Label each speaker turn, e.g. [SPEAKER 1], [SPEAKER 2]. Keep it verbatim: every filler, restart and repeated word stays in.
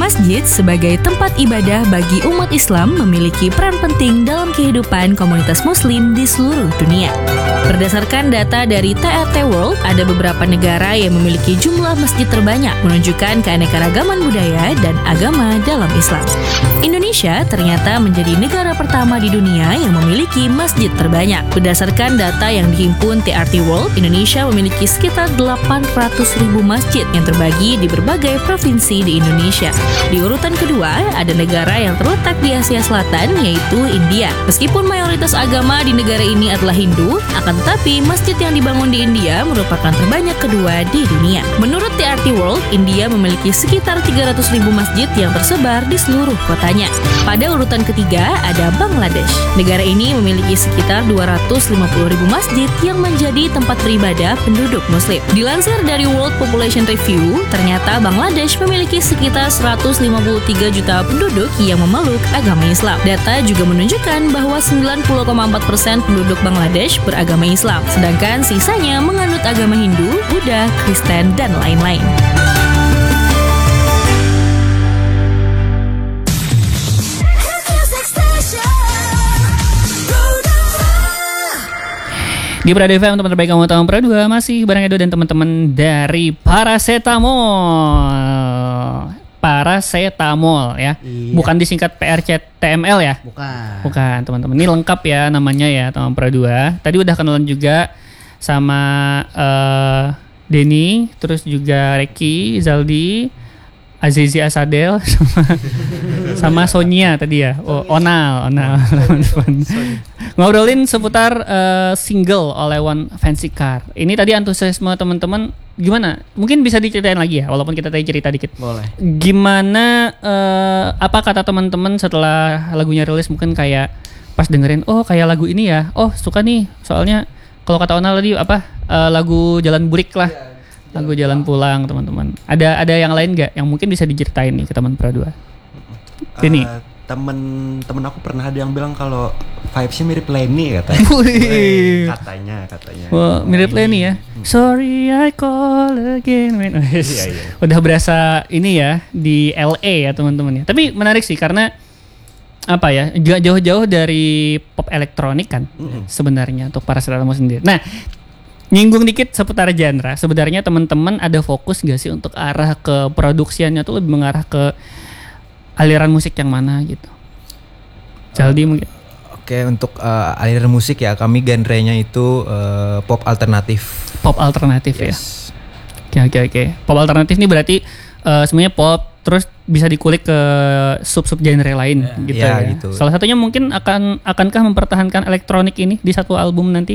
[SPEAKER 1] Masjid sebagai tempat ibadah bagi umat Islam memiliki peran penting dalam kehidupan komunitas muslim di seluruh dunia. Berdasarkan data dari T R T World, ada beberapa negara yang memiliki jumlah masjid terbanyak, menunjukkan keanekaragaman budaya dan agama dalam Islam. Indonesia ternyata menjadi negara pertama di dunia yang memiliki masjid terbanyak. Berdasarkan data yang dihimpun T R T World, Indonesia memiliki sekitar delapan ratus ribu masjid yang terbagi di berbagai provinsi di Indonesia. Di urutan kedua, ada negara yang terletak di Asia Selatan, yaitu India. Meskipun mayoritas agama di negara ini adalah Hindu, akan tetapi masjid yang dibangun di India merupakan terbanyak kedua di dunia. Menurut T R T World, India memiliki sekitar tiga ratus ribu masjid yang tersebar di seluruh kotanya. Pada urutan ketiga, ada Bangladesh. Negara ini memiliki sekitar dua ratus lima puluh ribu masjid yang menjadi tempat beribadah penduduk muslim. Dilansir dari World Population Review, ternyata Bangladesh memiliki sekitar seratus lima puluh tiga juta penduduk yang memeluk agama Islam. Data juga menunjukkan bahwa sembilan puluh koma empat persen penduduk Bangladesh beragama Islam, sedangkan sisanya menganut agama Hindu, Buddha, Kristen, dan lain-lain.
[SPEAKER 2] Di Prada F M, teman terbaik kamu tahun Prada dua, masih bareng Edo dan teman-teman dari Paracetamol. Paracetamol ya, iya. Bukan disingkat P R C T M L ya?
[SPEAKER 3] Bukan.
[SPEAKER 2] Bukan teman-teman, ini lengkap ya namanya ya teman Prada dua. Tadi udah kenalan juga sama uh, Denny, terus juga Reki, Zaldi, Azizi Asadel, sama, sama Sonia tadi ya. Oh, Onal, Onal. Ngobrolin seputar uh, single All I Want Fancy Car. Ini tadi antusiasme teman-teman gimana? Mungkin bisa diceritain lagi ya, walaupun kita tadi cerita dikit.
[SPEAKER 3] Boleh.
[SPEAKER 2] Gimana, uh, apa kata teman-teman setelah lagunya rilis? Mungkin kayak pas dengerin, oh kayak lagu ini ya, oh suka nih. Soalnya kalau kata Onal tadi apa, uh, lagu Jalan Burik lah. Ya. Lagu Jalan Pulang, teman-teman. Ada ada yang lain nggak yang mungkin bisa diceritain nih ke teman Prada dua? Ini
[SPEAKER 4] uh, temen-temen aku pernah ada yang bilang kalau vibes-nya mirip Lenny katanya. katanya, katanya.
[SPEAKER 2] Wah, mirip Lenny ya. Hmm. Sorry I call again. Man. Oh, yes. Iya, iya. Udah berasa ini ya di L A ya teman-teman ya. Tapi menarik sih karena apa ya, jauh-jauh dari pop elektronik kan mm-hmm. sebenarnya untuk Paracetamol sendiri. Nah, nyinggung dikit seputar genre. Sebenarnya teman-teman ada fokus gak sih untuk arah ke produksiannya tuh lebih mengarah ke aliran musik yang mana gitu? Jaldi uh, mungkin.
[SPEAKER 3] Oke, okay, untuk uh, aliran musik ya kami genrenya itu uh, pop alternatif.
[SPEAKER 2] Pop alternatif yes. ya. Oke okay, oke okay, oke. Okay. Pop alternatif ini berarti uh, semuanya pop terus bisa dikulik ke sub-sub genre lain yeah. gitu
[SPEAKER 3] yeah,
[SPEAKER 2] ya.
[SPEAKER 3] Gitu.
[SPEAKER 2] Salah satunya mungkin akan akankah mempertahankan elektronik ini di satu album nanti?